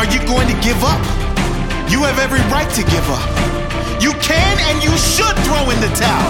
Are you going to give up? You have every right to give up. You can and you should throw in the towel.